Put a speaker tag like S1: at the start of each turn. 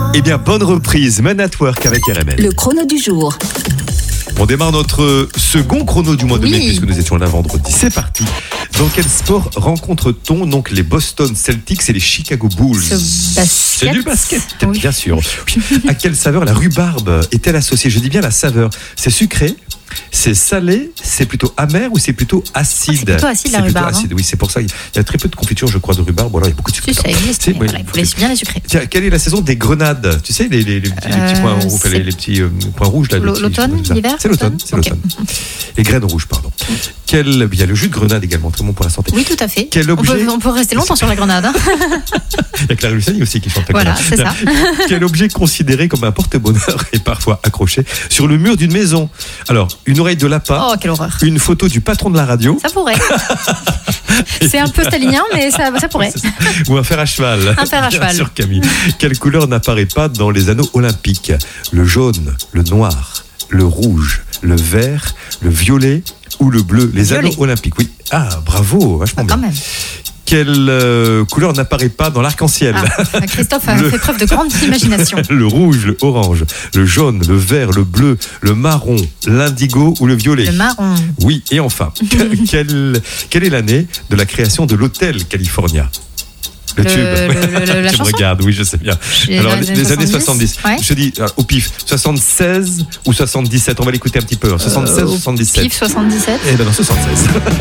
S1: Eh bien, bonne reprise, Man at Work avec RML.
S2: Le chrono du jour.
S1: On démarre notre second chrono du mois de mai, puisque nous étions là vendredi. C'est parti. Dans quel sport rencontre-t-on donc les Boston Celtics et les Chicago Bulls? C'est du basket,
S2: oui.
S1: Bien sûr. À quelle saveur la rhubarbe est-elle associée? Je dis bien la saveur. C'est sucré? C'est salé, c'est plutôt amer ou c'est plutôt acide?
S2: C'est plutôt acide la rhubarbe.
S1: Acide. Oui, c'est pour ça. Il y a très peu de confiture, je crois, de rhubarbe. Voilà, il y a beaucoup de sucre.
S2: Ça existe, mais voilà, il faut bien les sucrer.
S1: Tiens, quelle est la saison des grenades? Tu sais, les petits points rouges, les petits points rouges là.
S2: L'automne, l'hiver?
S1: C'est l'automone. Les graines rouges, pardon. Il y a le jus de grenade également, très bon pour la santé.
S2: Oui, tout à fait.
S1: Quel objet...
S2: on peut rester longtemps sur la grenade. Hein.
S1: Il y a Claire Luciani aussi qui chante la
S2: voilà,
S1: grenade.
S2: C'est ça.
S1: Quel objet considéré comme un porte-bonheur est parfois accroché sur le mur d'une maison? Alors, une oreille de lapin.
S2: Oh, quelle horreur.
S1: Une photo du patron de la radio.
S2: Ça pourrait. C'est un peu stalinien, mais ça pourrait.
S1: Ou un fer à cheval.
S2: Un fer à cheval.
S1: Bien sûr, Camille. Quelle couleur n'apparaît pas dans les anneaux olympiques? Le jaune, le noir, le rouge, le vert, le violet ou le bleu? Les
S2: violet.
S1: Anneaux olympiques, oui. Ah, bravo, vachement bien.
S2: Quand même.
S1: Quelle couleur n'apparaît pas dans l'arc-en-ciel?
S2: Christophe a fait preuve de grande imagination.
S1: Le rouge, le orange, le jaune, le vert, le bleu, le marron, l'indigo ou le violet?
S2: Le marron.
S1: Oui, et enfin, quelle est l'année de la création de l'hôtel California? Le tube.
S2: La
S1: tu me
S2: chanson.
S1: regardes, oui, je sais bien. Alors, les années 70.
S2: Ouais.
S1: Je te dis, au pif, 76 ou 77? On va l'écouter un petit peu. 76 ou 77?
S2: Pif 77.
S1: Eh bien, non, 76.